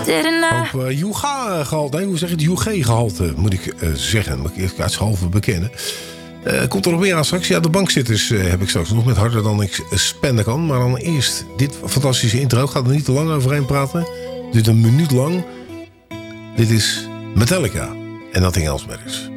Op Yuga-gehalte, nee, hoe zeg je het? UG-gehalte, moet ik zeggen. Moet ik eerst uitshalve bekennen. Komt er nog meer aan straks? Ja, de bankzitters heb ik straks nog met harder dan ik spenden kan. Maar dan eerst dit fantastische intro. Ik ga er niet te lang overheen praten. Duurt een minuut lang. Dit is Metallica en Nothing Else Matters.